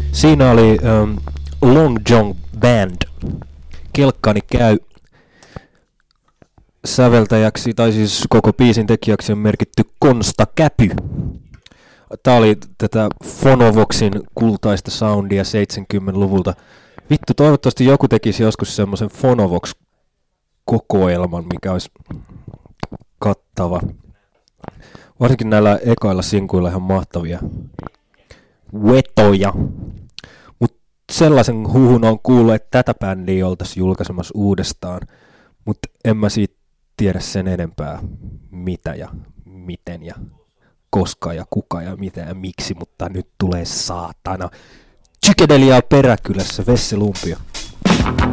Siinä oli Long John Band. Kelkkani käy. Säveltäjäksi, tai siis koko biisin tekijäksi on merkitty Konsta Käpy. Tää oli tätä Phonovoxin kultaista soundia 70-luvulta. Vittu, toivottavasti joku tekisi joskus semmoisen Phonovox-kokoelman, mikä olisi kattava. Varsinkin näillä ekoilla sinkuilla ihan mahtavia vetoja. Mut sellaisen huhun on kuullut, että tätä bändiä oltaisiin julkaisemassa uudestaan. Mutta en mä siitä tiedä sen enempää, mitä ja miten ja koska ja kuka ja mitä ja miksi, mutta nyt tulee saatana psykedeliaa Peräkylässä, Vesse Lumpio.